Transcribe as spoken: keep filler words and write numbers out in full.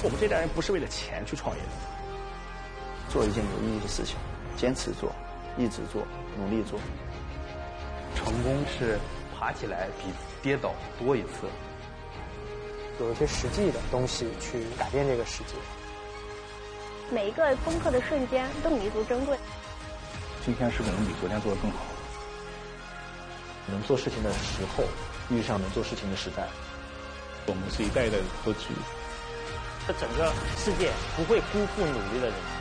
我们这代人不是为了钱去创业的。 做一件有意义的事情，坚持做，一直做，努力做。 成功是爬起来比跌倒多一次。 有一些实际的东西去改变这个世界。 每一个攻克的瞬间都弥足珍贵。 今天是不是能比昨天做得更好？ 能做事情的时候，遇上能做事情的时代。 我们是一代一代的格局。 这整个世界不会辜负努力的人。